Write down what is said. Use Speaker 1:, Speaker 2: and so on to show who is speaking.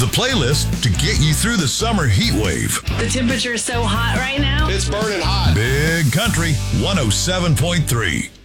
Speaker 1: The playlist to get you through the summer heat wave.
Speaker 2: The temperature is so hot right now.
Speaker 3: It's burning hot.
Speaker 1: Big Country 107.3.